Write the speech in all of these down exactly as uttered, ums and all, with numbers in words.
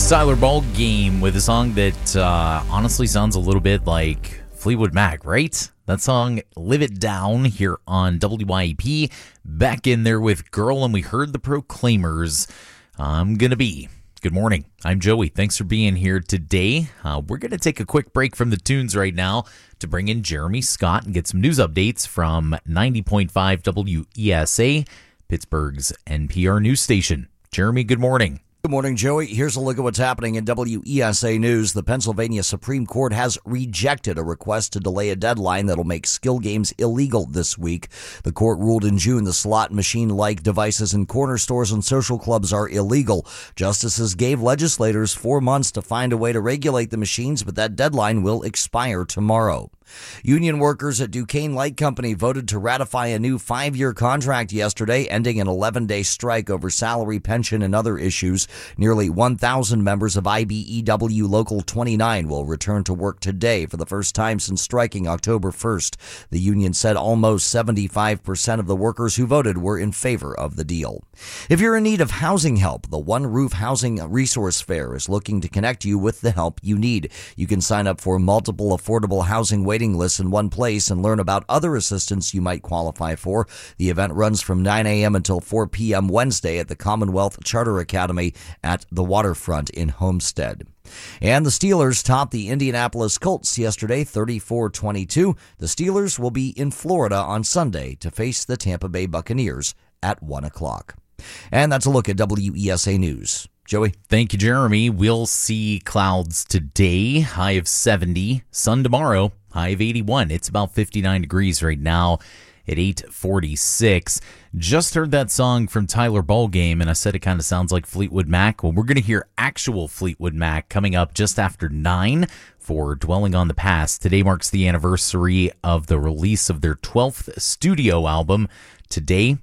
It's Tyler Ballgame with a song that uh, honestly sounds a little bit like Fleetwood Mac, right? That song, Live It Down, here on W Y E P. Back in there with Girl, and we heard the Proclaimers. I'm gonna be. Good morning. I'm Joey. Thanks for being here today. Uh, we're going to take a quick break from the tunes right now to bring in Jeremy Scott and get some news updates from ninety point five W E S A, Pittsburgh's N P R news station. Jeremy, good morning. Good morning, Joey. Here's a look at what's happening in W E S A News. The Pennsylvania Supreme Court has rejected a request to delay a deadline that'll make skill games illegal this week. The court ruled in June the slot machine-like devices in corner stores and social clubs are illegal. Justices gave legislators four months to find a way to regulate the machines, but that deadline will expire tomorrow. Union workers at Duquesne Light Company voted to ratify a new five-year contract yesterday, ending an eleven-day strike over salary, pension, and other issues. Nearly one thousand members of I B E W Local twenty-nine will return to work today for the first time since striking October first. The union said almost seventy-five percent of the workers who voted were in favor of the deal. If you're in need of housing help, the One Roof Housing Resource Fair is looking to connect you with the help you need. You can sign up for multiple affordable housing waiting lists in one place and learn about other assistance you might qualify for. The event runs from nine a.m. until four p.m. Wednesday at the Commonwealth Charter Academy at the Waterfront in Homestead. And the Steelers topped the Indianapolis Colts yesterday, thirty-four twenty-two. The Steelers will be in Florida on Sunday to face the Tampa Bay Buccaneers at one o'clock. And that's a look at W E S A News. Joey? Thank you, Jeremy. We'll see clouds today, high of seventy. Sun tomorrow, high of eighty-one. It's about fifty-nine degrees right now at eight forty-six. Just heard that song from Tyler Ballgame, and I said it kind of sounds like Fleetwood Mac. Well, we're going to hear actual Fleetwood Mac coming up just after nine for Dwelling on the Past. Today marks the anniversary of the release of their twelfth studio album, Today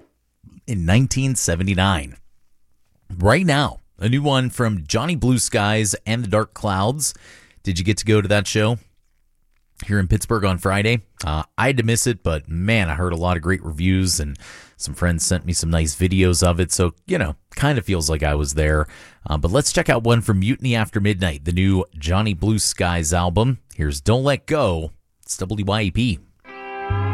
in nineteen seventy-nine. Right now, a new one from Johnny Blue Skies and the Dark Clouds. Did you get to go to that show here in Pittsburgh on Friday? Uh, I had to miss it, but man, I heard a lot of great reviews, and some friends sent me some nice videos of it, so, you know, kind of feels like I was there. Uh, but let's check out one from Mutiny After Midnight, the new Johnny Blue Skies album. Here's Don't Let Go. It's W Y E P.